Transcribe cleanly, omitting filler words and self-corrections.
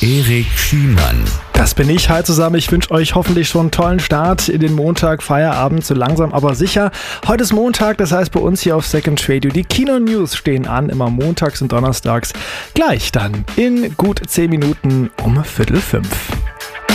Erik Schiemann. Das bin ich. Hi zusammen. Ich wünsche euch hoffentlich schon einen tollen Start in den Montag, Feierabend, so langsam aber sicher. Heute ist Montag, das heißt bei uns hier auf Second Radio, die Kino-News stehen an, immer montags und donnerstags. Gleich dann in gut 10 Minuten um 4:45.